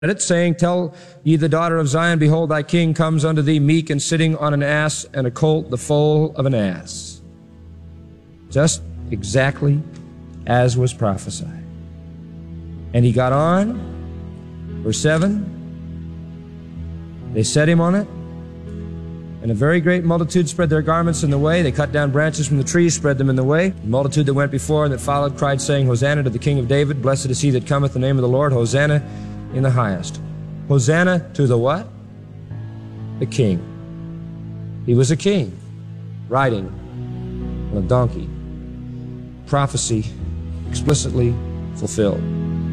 it, saying, Tell ye the daughter of Zion, Behold, thy king comes unto thee, meek and sitting on an ass, and a colt, the foal of an ass. Just exactly as was prophesied. And he got on, verse 7, they set him on it, and a very great multitude spread their garments in the way. They cut down branches from the trees, spread them in the way. The multitude that went before and that followed cried, saying, Hosanna to the King of David. Blessed is he that cometh in the name of the Lord. Hosanna in the highest. Hosanna to the what? The king. He was a king, riding on a donkey. Prophecy explicitly fulfilled.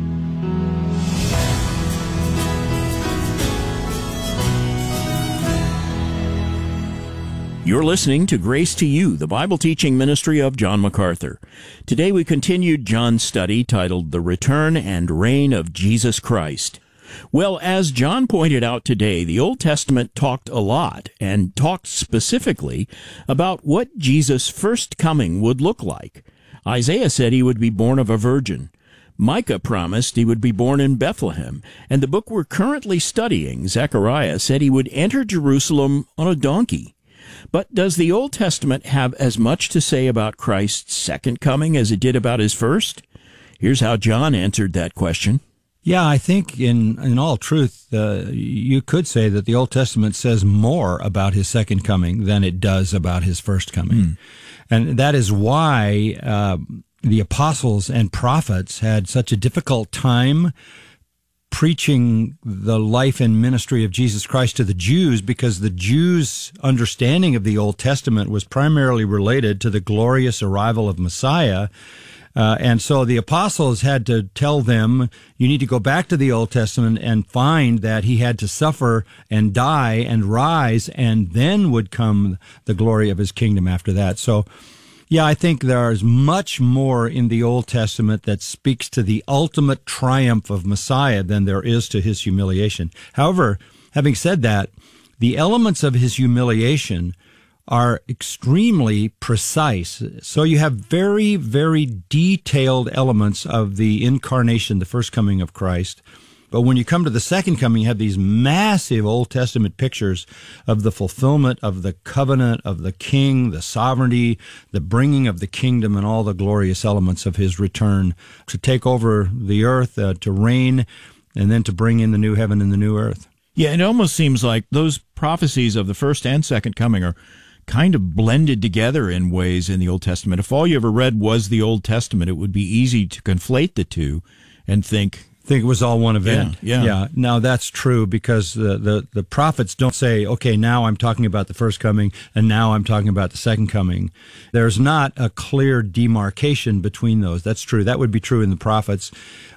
You're listening to Grace to You, the Bible teaching ministry of John MacArthur. Today we continued John's study titled The Return and Reign of Jesus Christ. Well, as John pointed out today, the Old Testament talked a lot and talked specifically about what Jesus' first coming would look like. Isaiah said he would be born of a virgin. Micah promised he would be born in Bethlehem, and the book we're currently studying, Zechariah, said he would enter Jerusalem on a donkey. But does the Old Testament have as much to say about Christ's second coming as it did about his first? Here's how John answered that question. Yeah, I think in all truth, you could say that the Old Testament says more about his second coming than it does about his first coming. And that is why the apostles and prophets had such a difficult time preaching the life and ministry of Jesus Christ to the Jews, because the Jews' understanding of the Old Testament was primarily related to the glorious arrival of Messiah. And so the apostles had to tell them, you need to go back to the Old Testament and find that he had to suffer and die and rise, and then would come the glory of his kingdom after that. So, yeah, I think there is much more in the Old Testament that speaks to the ultimate triumph of Messiah than there is to his humiliation. However, having said that, the elements of his humiliation are extremely precise. So you have very, very detailed elements of the incarnation, the first coming of Christ. But when you come to the second coming, you have these massive Old Testament pictures of the fulfillment of the covenant of the king, the sovereignty, the bringing of the kingdom, and all the glorious elements of his return to take over the earth, to reign, and then to bring in the new heaven and the new earth. Yeah, it almost seems like those prophecies of the first and second coming are kind of blended together in ways in the Old Testament. If all you ever read was the Old Testament, it would be easy to conflate the two and think it was all one event. Yeah. Now that's true, because the prophets don't say, okay, now I'm talking about the first coming and now I'm talking about the second coming. There's not a clear demarcation between those. That's true. That would be true in the prophets.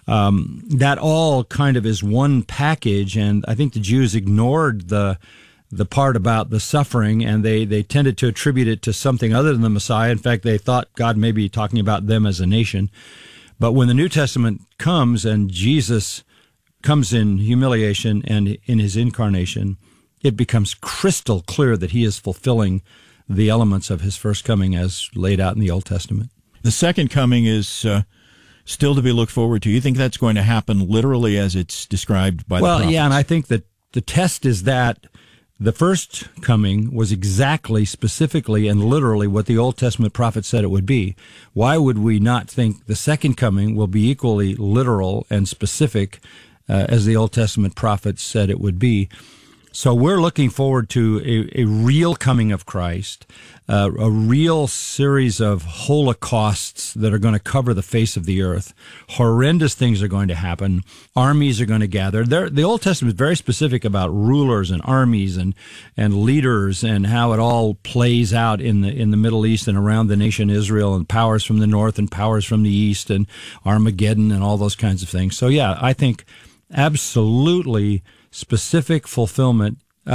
That all kind of is one package, and I think the Jews ignored the part about the suffering, and they tended to attribute it to something other than the Messiah. In fact, they thought God may be talking about them as a nation. But when the New Testament comes and Jesus comes in humiliation and in his incarnation, it becomes crystal clear that he is fulfilling the elements of his first coming as laid out in the Old Testament. The second coming is still to be looked forward to. You think that's going to happen literally as it's described by the prophets? Well, yeah, and I think that the test is that the first coming was exactly, specifically, and literally what the Old Testament prophet said it would be. Why would we not think the second coming will be equally literal and specific as the Old Testament prophets said it would be? So we're looking forward to a real coming of Christ, a real series of holocausts that are going to cover the face of the earth. Horrendous things are going to happen. Armies are going to gather. The Old Testament is very specific about rulers and armies and leaders and how it all plays out in the Middle East and around the nation Israel, and powers from the north and powers from the east and Armageddon and all those kinds of things. So yeah, I think absolutely specific fulfillment.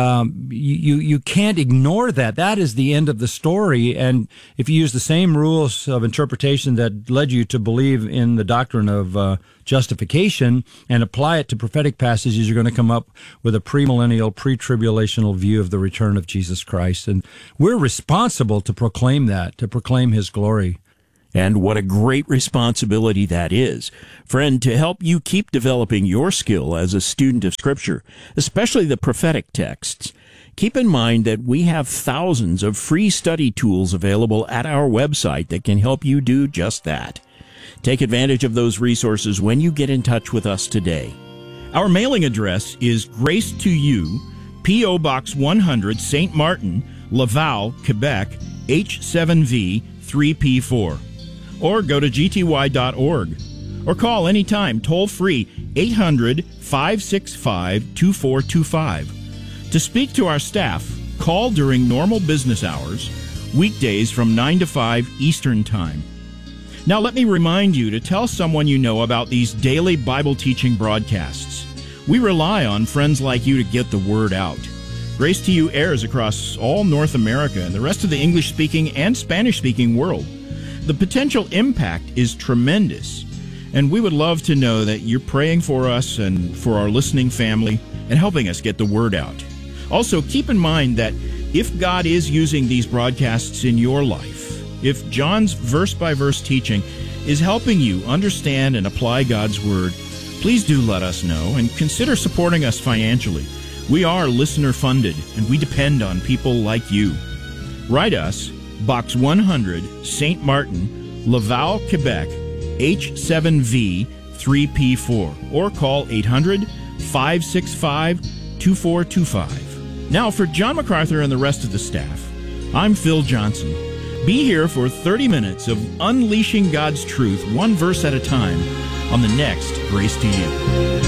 You can't ignore that. That is the end of the story. And if you use the same rules of interpretation that led you to believe in the doctrine of justification and apply it to prophetic passages, you're going to come up with a premillennial, pre-tribulational view of the return of Jesus Christ. And we're responsible to proclaim that, to proclaim his glory. And what a great responsibility that is. Friend, to help you keep developing your skill as a student of Scripture, especially the prophetic texts, keep in mind that we have thousands of free study tools available at our website that can help you do just that. Take advantage of those resources when you get in touch with us today. Our mailing address is Grace to You, P.O. Box 100, St. Martin, Laval, Quebec, H7V 3P4. Or go to gty.org. Or call anytime, toll-free, 800-565-2425. To speak to our staff, call during normal business hours, weekdays from 9 to 5 Eastern Time. Now let me remind you to tell someone you know about these daily Bible teaching broadcasts. We rely on friends like you to get the word out. Grace to You airs across all North America and the rest of the English-speaking and Spanish-speaking world. The potential impact is tremendous, and we would love to know that you're praying for us and for our listening family and helping us get the word out. Also, keep in mind that if God is using these broadcasts in your life, if John's verse-by-verse teaching is helping you understand and apply God's Word, please do let us know and consider supporting us financially. We are listener-funded, and we depend on people like you. Write us, Box 100, St. Martin, Laval, Quebec, H7V 3P4, or call 800-565-2425. Now, for John MacArthur and the rest of the staff, I'm Phil Johnson. Be here for 30 minutes of unleashing God's truth, one verse at a time, on the next Grace to You.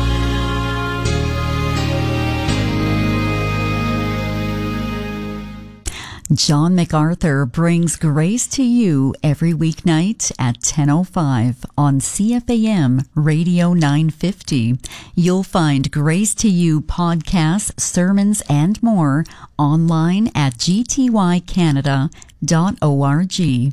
John MacArthur brings Grace to You every weeknight at 10:05 on CFAM Radio 950. You'll find Grace to You podcasts, sermons, and more online at gtycanada.org.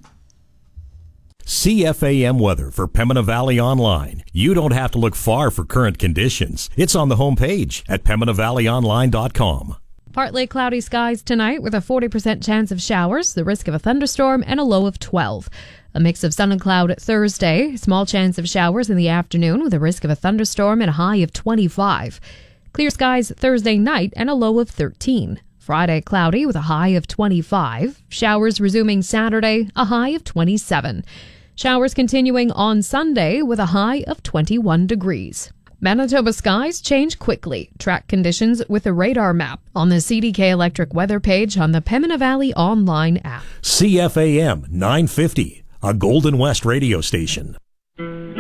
CFAM weather for Pembina Valley Online. You don't have to look far for current conditions. It's on the homepage at PembinaValleyOnline.com. Partly cloudy skies tonight with a 40% chance of showers, the risk of a thunderstorm, and a low of 12. A mix of sun and cloud Thursday, small chance of showers in the afternoon with a risk of a thunderstorm and a high of 25. Clear skies Thursday night and a low of 13. Friday cloudy with a high of 25. Showers resuming Saturday, a high of 27. Showers continuing on Sunday with a high of 21 degrees. Manitoba skies change quickly. Track conditions with a radar map on the CDK Electric weather page on the Pembina Valley Online app. CFAM 950, a Golden West radio station.